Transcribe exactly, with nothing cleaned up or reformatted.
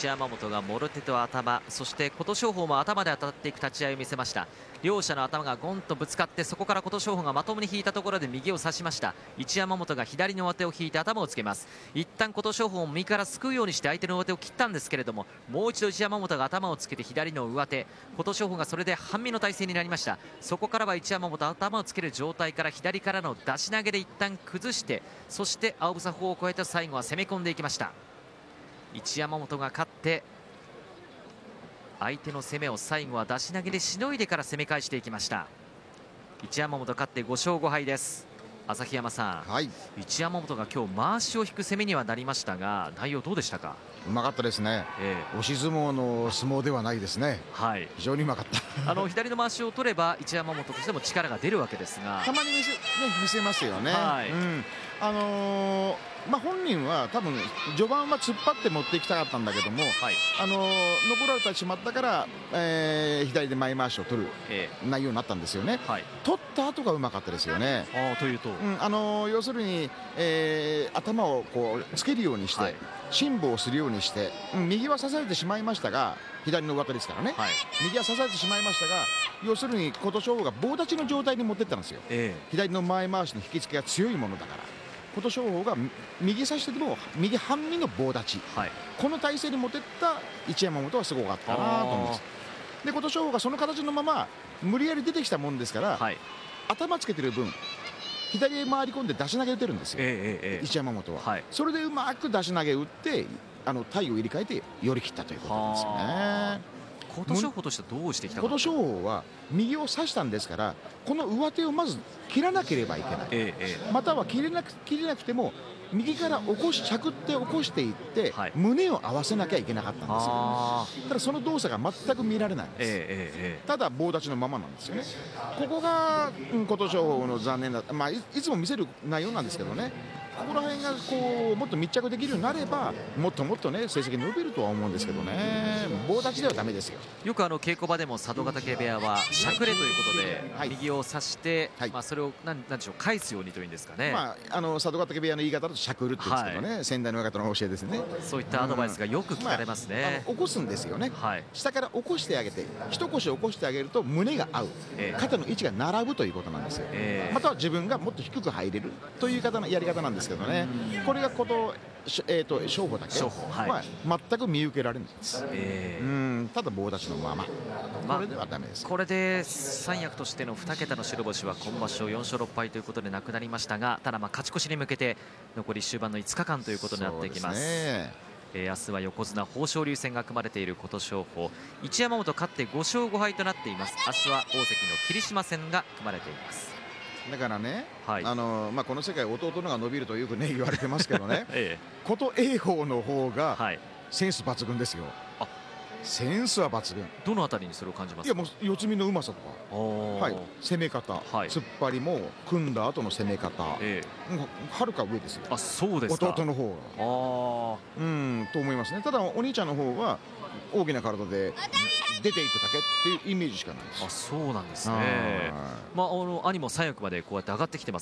一山本がもろ手と頭、そして琴勝峰も頭で当たっていく立ち合いを見せました。両者の頭がゴンとぶつかって、そこから琴勝峰がまともに引いたところで右を差しました。一山本が左の上手を引いて頭をつけます。一旦琴勝峰も右からすくうようにして相手の上手を切ったんですけれども、もう一度一山本が頭をつけて左の上手、琴勝峰がそれで半身の体勢になりました。そこからは一山本頭をつける状態から左からの出し投げで一旦崩して、そして青房砲を越えて最後は攻め込んでいきました。一山本が勝って、相手の攻めを最後は出し投げでしのいでから攻め返していきました。一山本勝ってご勝ご敗です。旭山さん、はい、一山本が今日まわしを引く攻めにはなりましたが、内容どうでしたか？ うまかったですね、ええ、押し相撲の相撲ではないですね、はい、非常にうまかったあの左のまわしを取れば一山本としても力が出るわけですが、 たまに見せ、ね、見せますよね、はい、うん、あのーまあ、本人は多分序盤は突っ張って持っていきたかったんだけども、はい、あのー、残られてしまったから、えー、左で前回しを取る内容になったんですよね、はい、取った後がうまかったですよね。 あというと、 うん、あのー、要するに、えー、頭をこうつけるようにして、はい、辛抱をするようにして、うん、右は刺されてしまいましたが、左の上手ですからね、はい、右は刺されてしまいましたが、要するに琴勝峰が棒立ちの状態に持っていったんですよ、えー、左の前回しの引き付けが強いものだから。琴勝峰が右差してでも右半身の棒立ち、はい、この体勢に持っていった一山本はすごかったなと思います。で琴勝峰がその形のまま無理やり出てきたもんですから、はい、頭つけてる分左へ回り込んで出し投げ打てるんですよ、えーえー、一山本は、はい、それでうまく出し投げ打ってあの体を入れ替えて寄り切ったということなんですよね。 琴勝峰としてはどうしてきたか。 琴勝峰は右を差したんですから、この上手をまず切らなければいけない、ええ、または切れなく、切れなくても右から起こししゃくって起こしていって、はい、胸を合わせなきゃいけなかったんですよ。ただその動作が全く見られないんです、ええ、ただ棒立ちのままなんですよね。ここが、うん、琴勝峰の残念だ、まあ、い, いつも見せる内容なんですけどね、ここら辺がこうもっと密着できるようになればもっともっとね成績伸びるとは思うんですけどね、棒立ちではダメですよ。 よくあの稽古場でも佐渡ヶ嶽部屋はしゃくれということで、はい、右を差して、はい、まあそれをなんなんでしょう返すようにというんですかね、 まあ、あの佐渡ヶ嶽部屋の言い方だとしゃくるって言うんですけどね、はい、先代の親方の教えですね。 そういったアドバイスがよく聞かれますね、 まあ、あの起こすんですよね、はい、下から起こしてあげて一腰起こしてあげると胸が合う、えー、肩の位置が並ぶということなんですよ、えー、または自分がもっと低く入れるという方のやり方なんですけどね、これがこと、えー、と勝負だけは全く見受けられないんです、えー、うんただ棒立ちのまま、まあ、これではダメです。 これで三役としてのに桁の白星は今場所よん勝ろっ敗ということでなくなりましたが、ただまあ勝ち越しに向けて残り終盤のいつかかんということになってきます。えー、明日は横綱豊昇龍戦が組まれている琴勝峰、一山本勝ってご勝ご敗となっています。明日は大関の霧島戦が組まれています。 だからね、はい、あのまあ、この世界弟のが伸びるとよくね言われてますけどね、ええ、琴栄鵬の方がセンス抜群ですよ、はい、センスは抜群。 どのあたりにそれを感じますか？ いやもう四つ身のうまさとか、はい、攻め方、はい、突っ張りも組んだ後の攻め方、ええ、はるか上ですよ。 あ、そうですか。 弟の方があうんと思いますね。ただお兄ちゃんの方は大きな体で出ていくだけっていうイメージしかないです。 あ、そうなんですね。まあ、あの兄も三役までこうやって上がってきてます。